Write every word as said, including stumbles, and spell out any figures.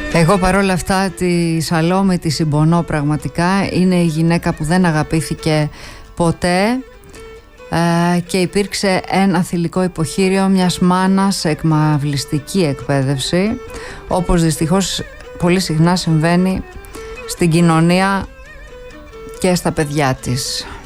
Εγώ παρόλα αυτά τη Σαλόμη τη συμπονώ πραγματικά. Είναι η γυναίκα που δεν αγαπήθηκε ποτέ ε, και υπήρξε ένα θηλυκό υποχείριο μιας μάνας σε εκμαυλιστική εκπαίδευση, όπως δυστυχώς πολύ συχνά συμβαίνει στην κοινωνία και στα παιδιά της.